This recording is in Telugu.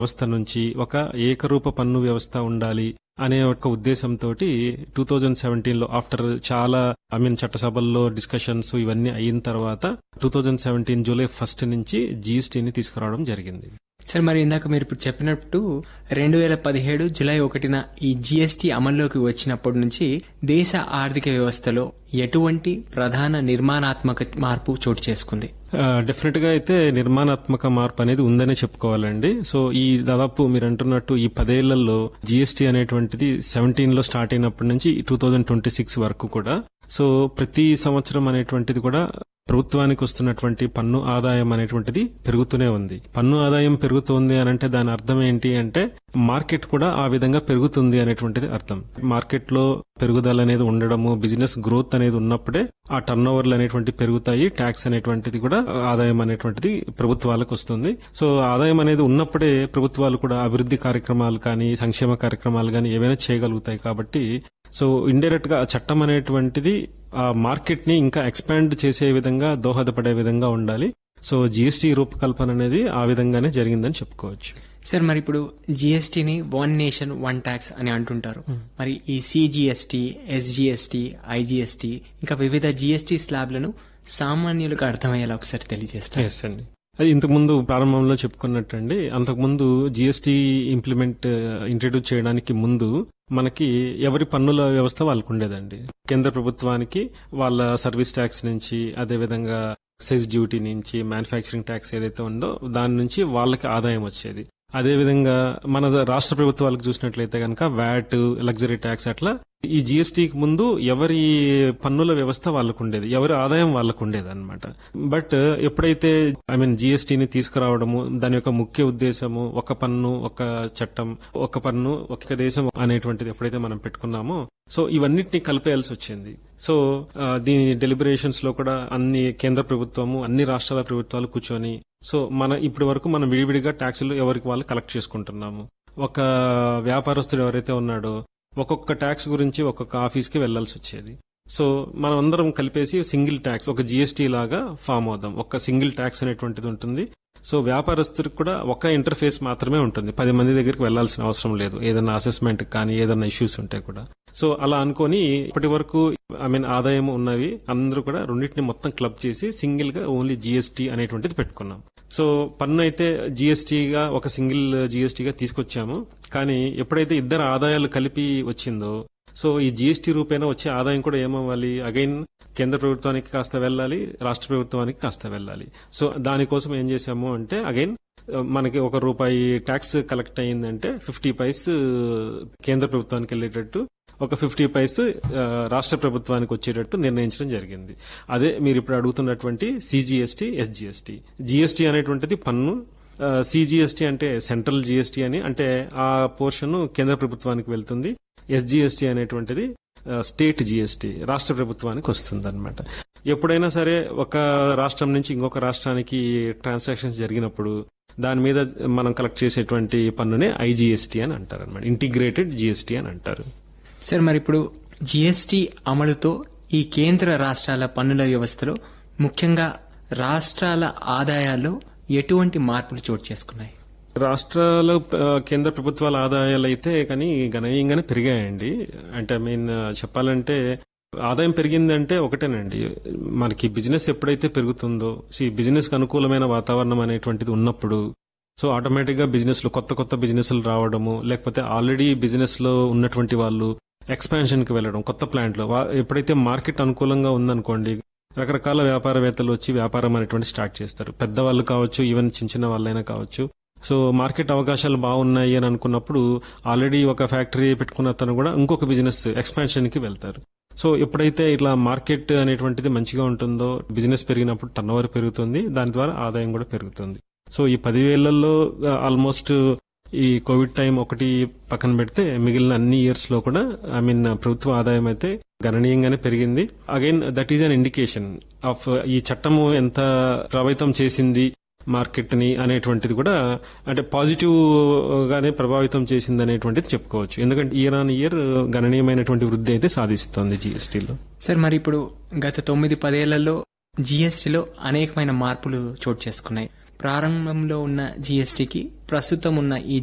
వ్యవస్థ నుంచి ఒక ఏకరూప పన్ను వ్యవస్థ ఉండాలి అనే ఒక ఉద్దేశంతో 2017లో ఆఫ్టర్ చాలా చట్టసభల్లో డిస్కషన్స్ ఇవన్నీ అయిన తర్వాత 2017 జూలై 1 నుంచి జీఎస్టీని తీసుకురావడం జరిగింది. సార్, మరి ఇందాక మీరు ఇప్పుడు చెప్పినట్టు 2017 జులై 1న ఈ జీఎస్టీ అమల్లోకి వచ్చినప్పటి నుంచి దేశ ఆర్థిక వ్యవస్థలో ఎటువంటి ప్రధాన నిర్మాణాత్మక మార్పు చోటు చేసుకుంది? డెఫినెట్ గా అయితే నిర్మాణాత్మక మార్పు అనేది ఉందనే చెప్పుకోవాలండి. సో ఈ దాదాపు మీరు అంటున్నట్టు ఈ 10 ఏళ్లలో జీఎస్టీ అనేటువంటిది 17లో స్టార్ట్ అయినప్పటి నుంచి 2026 వరకు కూడా సో ప్రతి సంవత్సరం అనేటువంటిది కూడా ప్రభుత్వానికి వస్తున్నటువంటి పన్ను ఆదాయం అనేటువంటిది పెరుగుతూనే ఉంది. పన్ను ఆదాయం పెరుగుతుంది అని అంటే దాని అర్థం ఏంటి అంటే మార్కెట్ కూడా ఆ విధంగా పెరుగుతుంది అనేటువంటిది అర్థం. మార్కెట్ లో పెరుగుదల అనేది ఉండడము, బిజినెస్ గ్రోత్ అనేది ఉన్నప్పుడే ఆ టర్న్ ఓవర్లు అనేటువంటి పెరుగుతాయి, ట్యాక్స్ అనేటువంటిది కూడా ఆదాయం అనేటువంటిది ప్రభుత్వాలకు వస్తుంది. సో ఆదాయం అనేది ఉన్నప్పుడే ప్రభుత్వాలు కూడా అభివృద్ధి కార్యక్రమాలు కానీ సంక్షేమ కార్యక్రమాలు కానీ ఏవైనా చేయగలుగుతాయి. కాబట్టి సో ఇండైరెక్ట్ గా చట్టం అనేటువంటిది ఆ మార్కెట్ ని ఇంకా ఎక్స్పాండ్ చేసే విధంగా దోహదపడే విధంగా ఉండాలి. సో జీఎస్టీ రూపకల్పన అనేది ఆ విధంగానే జరిగిందని చెప్పుకోవచ్చు. సార్, మరి ఇప్పుడు జీఎస్టీని వన్ నేషన్ వన్ ట్యాక్స్ అని అంటుంటారు. మరి ఈ సిజిఎస్టీ, ఎస్జిఎస్టీ, ఐజిఎస్టీ ఇంకా వివిధ జీఎస్టీ స్లాబ్లను సామాన్యులకు అర్థమయ్యేలా ఒకసారి తెలియజేస్తారు. ఎస్ అండి, అది ఇంతకుముందు ప్రారంభంలో చెప్పుకున్నట్టండి. అంతకుముందు జీఎస్టీ ఇంట్రడ్యూస్ చేయడానికి ముందు మనకి ఎవరి పన్నుల వ్యవస్థ వాళ్ళకు ఉండేదండి. కేంద్ర ప్రభుత్వానికి వాళ్ళ సర్వీస్ ట్యాక్స్ నుంచి, అదేవిధంగా ఎక్సైజ్ డ్యూటీ నుంచి, మ్యానుఫ్యాక్చరింగ్ ట్యాక్స్ ఏదైతే ఉందో దాని నుంచి వాళ్ళకి ఆదాయం వచ్చేది. అదేవిధంగా మన రాష్ట్ర ప్రభుత్వాలకు చూసినట్లయితే కనుక వ్యాట్, లగ్జరీ ట్యాక్స్, అట్లా ఈ జీఎస్టీకి ముందు ఎవరి పన్నుల వ్యవస్థ వాళ్ళకు ఉండేది, ఎవరి ఆదాయం వాళ్ళకు ఉండేది అనమాట. బట్ ఎప్పుడైతే జీఎస్టీని తీసుకురావడము, దాని యొక్క ముఖ్య ఉద్దేశము ఒక పన్ను ఒక చట్టం, ఒక పన్ను ఒక దేశం అనేటువంటిది ఎప్పుడైతే మనం పెట్టుకున్నామో సో ఇవన్నిటిని కలిపేయాల్సి వచ్చింది. సో దీని డెలిబరేషన్స్ లో కూడా అన్ని కేంద్ర ప్రభుత్వము, అన్ని రాష్ట్రాల ప్రభుత్వాలు కూర్చొని సో ఇప్పటి వరకు మనం విడివిడిగా ట్యాక్సులు ఎవరికి వాళ్ళు కలెక్ట్ చేసుకుంటున్నాము. ఒక వ్యాపారస్తుడు ఎవరైతే ఉన్నాడో ఒక్కొక్క ట్యాక్స్ గురించి ఒక్కొక్క ఆఫీస్కి వెళ్లాల్సి వచ్చేది. సో మనం అందరం కలిపేసి సింగిల్ ట్యాక్స్, ఒక జీఎస్టీ లాగా ఫామ్ అవుదాం. ఒక సింగిల్ ట్యాక్స్ అనేటువంటిది ఉంటుంది. సో వ్యాపారస్తుడికి కూడా ఒక ఇంటర్ఫేస్ మాత్రమే ఉంటుంది, 10 మంది దగ్గరికి వెళ్లాల్సిన అవసరం లేదు, ఏదైనా అసెస్మెంట్ కానీ ఏదైనా ఇష్యూస్ ఉంటే కూడా. సో అలా అనుకొని ఇప్పటి వరకు ఆదాయం ఉన్నవి అందరూ కూడా రెండింటిని మొత్తం క్లబ్ చేసి సింగిల్ గా ఓన్లీ జీఎస్టీ అనేటువంటిది పెట్టుకున్నాం. సో పన్ను అయితే జీఎస్టీగా ఒక సింగిల్ జీఎస్టీగా తీసుకొచ్చాము. కానీ ఎప్పుడైతే ఇద్దరు ఆదాయాలు కలిపి వచ్చిందో సో ఈ జీఎస్టీ రూపేణా వచ్చే ఆదాయం కూడా ఏమవ్వాలి, అగైన్ కేంద్ర ప్రభుత్వానికి కాస్త వెళ్ళాలి, రాష్ట్ర ప్రభుత్వానికి కాస్త వెళ్ళాలి. సో దానికోసం ఏం చేశాము అంటే అగైన్ మనకి ₹1 ట్యాక్స్ కలెక్ట్ అయ్యిందంటే 50 పైస్ కేంద్ర ప్రభుత్వానికి వెళ్లేటట్టు, ఒక 50 పైస్ రాష్ట్ర ప్రభుత్వానికి వచ్చేటట్టు నిర్ణయించడం జరిగింది. అదే మీరు ఇప్పుడు అడుగుతున్నటువంటి సిజిఎస్టీ, ఎస్జిఎస్టీ. జిఎస్టీ అనేటువంటిది పన్ను, సిజిఎస్టీ అంటే సెంట్రల్ జిఎస్టీ అని, అంటే ఆ పోర్షన్ కేంద్ర ప్రభుత్వానికి వెళ్తుంది. ఎస్జిఎస్టీ అనేటువంటిది స్టేట్ జిఎస్టీ, రాష్ట్ర ప్రభుత్వానికి వస్తుంది అనమాట. ఎప్పుడైనా సరే ఒక రాష్ట్రం నుంచి ఇంకొక రాష్ట్రానికి ట్రాన్సాక్షన్స్ జరిగినప్పుడు దాని మీద మనం కలెక్ట్ చేసేటువంటి పన్నునే ఐజిఎస్టీ అని అంటారు అనమాట, ఇంటిగ్రేటెడ్ జిఎస్టీ అని అంటారు. సార్, మరి ఇప్పుడు జీఎస్టీ అమలుతో ఈ కేంద్ర రాష్ట్రాల పన్నుల వ్యవస్థలో ముఖ్యంగా రాష్ట్రాల ఆదాయాల్లో ఎటువంటి మార్పులు చోటు చేసుకున్నాయి? రాష్ట్రాలు కేంద్ర ప్రభుత్వాల ఆదాయాలు అయితే కానీ గణనీయంగానే పెరిగాయండి. అంటే చెప్పాలంటే ఆదాయం పెరిగిందంటే ఒకటేనండి, మనకి బిజినెస్ ఎప్పుడైతే పెరుగుతుందో, బిజినెస్ కి అనుకూలమైన వాతావరణం అనేటువంటిది ఉన్నప్పుడు సో ఆటోమేటిక్ గా బిజినెస్ లో కొత్త బిజినెస్లు రావడము, లేకపోతే ఆల్రెడీ బిజినెస్ లో ఉన్నటువంటి వాళ్ళు ఎక్స్పాన్షన్ కి వెళ్లడం, కొత్త ప్లాంట్ లో ఎప్పుడైతే మార్కెట్ అనుకూలంగా ఉందనుకోండి రకరకాల వ్యాపారవేత్తలు వచ్చి వ్యాపారం అనేటువంటి స్టార్ట్ చేస్తారు. పెద్దవాళ్ళు కావచ్చు, ఈవెన్ చిన్న వాళ్ళైనా కావచ్చు. సో మార్కెట్ అవకాశాలు బాగున్నాయి అని అనుకున్నప్పుడు ఆల్రెడీ ఒక ఫ్యాక్టరీ పెట్టుకున్న తను కూడా ఇంకొక బిజినెస్ ఎక్స్పాన్షన్ కి వెళ్తారు. సో ఎప్పుడైతే ఇట్లా మార్కెట్ అనేటువంటిది మంచిగా ఉంటుందో బిజినెస్ పెరిగినప్పుడు టర్న్ ఓవర్ పెరుగుతుంది, దాని ద్వారా ఆదాయం కూడా పెరుగుతుంది. సో ఈ 10 ఏళ్లలో ఆల్మోస్ట్ ఈ కోవిడ్ టైం ఒకటి పక్కన పెడితే మిగిలిన అన్ని ఇయర్స్ లో కూడా ప్రభుత్వ ఆదాయం అయితే గణనీయంగానే పెరిగింది. Again that is an indication of ఈ చట్టము ఎంత ప్రభావితం చేసింది మార్కెట్ ని అనేటువంటిది కూడా, అంటే పాజిటివ్ గానే ప్రభావితం చేసింది అనేటువంటిది చెప్పుకోవచ్చు. ఎందుకంటే ఇయర్ ఆన్ ఇయర్ గణనీయమైనటువంటి వృద్ధి అయితే సాధిస్తోంది జీఎస్టీలో. సార్, మరి ఇప్పుడు గత 9-10 ఏళ్లలో జీఎస్టీలో అనేకమైన మార్పులు చోటు చేసుకున్నాయి. ప్రారంభంలో ఉన్న జీఎస్టీకి ప్రస్తుతం ఉన్న ఈ